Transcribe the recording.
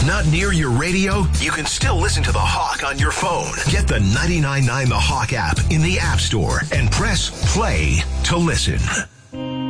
Not near your radio? You can still listen to The Hawk on your phone. Get the 99.9 The Hawk app in the App Store and press play to listen.